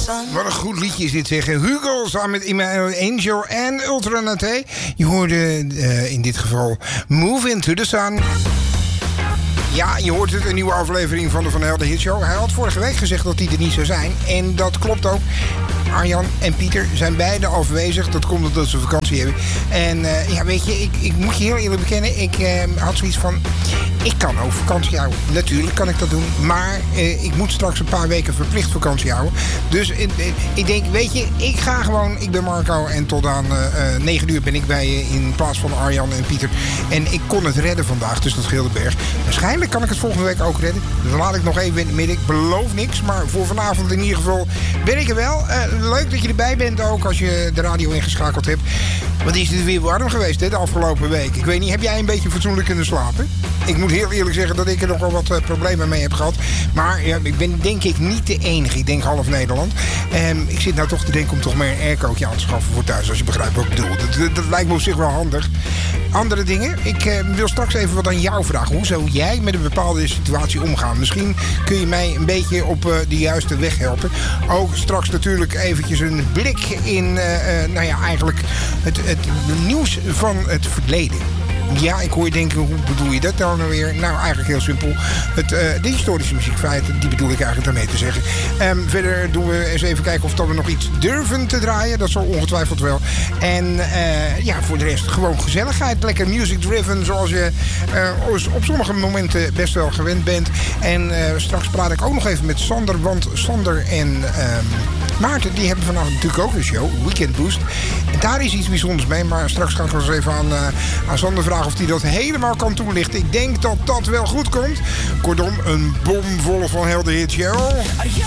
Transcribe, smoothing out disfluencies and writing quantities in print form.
Wat een goed liedje is dit, zeggen. Hugo samen met Emmanuel Angel en Ultra Naté. Je hoorde in dit geval Move Into the Sun. Ja, je hoort het, een nieuwe aflevering van de Van Helden Hit Show. Hij had vorige week gezegd dat hij er niet zou zijn. En dat klopt ook. Arjan en Pieter zijn beide afwezig. Dat komt omdat ze vakantie hebben. En ja, weet je, ik moet je heel eerlijk bekennen. Ik had zoiets van, ik kan ook vakantie houden. Natuurlijk kan ik dat doen. Maar ik moet straks een paar weken verplicht vakantie houden. Dus ik denk, weet je, ik ga gewoon, ik ben Marco. En tot aan 9 uur ben ik bij je in plaats van Arjan en Pieter. En ik kon het redden vandaag, dus dat scheelde berg. Waarschijnlijk kan ik het volgende week ook redden. Dan laat ik nog even in het midden. Ik beloof niks, maar voor vanavond in ieder geval ben ik er wel. Leuk dat je erbij bent ook als je de radio ingeschakeld hebt. Want is het weer warm geweest hè, de afgelopen week. Ik weet niet, heb jij een beetje fatsoenlijk kunnen slapen? Ik moet heel eerlijk zeggen dat ik er nog wel wat problemen mee heb gehad. Maar ja, ik ben denk ik niet de enige. Ik denk half Nederland. Ik zit nou toch te denken om toch maar een aircootje aan te schaffen voor thuis. Als je begrijpt wat ik bedoel. Dat lijkt me op zich wel handig. Andere dingen. Ik wil straks even wat aan jou vragen. Hoe zou jij met een bepaalde situatie omgaan? Misschien kun je mij een beetje op de juiste weg helpen. Ook straks natuurlijk eventjes een blik in nou ja, eigenlijk het nieuws van het verleden. Ja, ik hoor je denken, hoe bedoel je dat nou weer? Nou, eigenlijk heel simpel. De historische muziekfeiten, die bedoel ik eigenlijk daarmee te zeggen. Verder doen we eens even kijken of we nog iets durven te draaien. Dat zal ongetwijfeld wel. En ja, voor de rest gewoon gezelligheid. Lekker music driven, zoals je op sommige momenten best wel gewend bent. En straks praat ik ook nog even met Sander. Want Sander en Maarten, die hebben vanavond natuurlijk ook een show. Weekend Boost. En daar is iets bijzonders mee. Maar straks ga ik wel eens even aan Sander vragen of hij dat helemaal kan toelichten. Ik denk dat dat wel goed komt. Kortom, een bomvolle Van Helden Hit Show.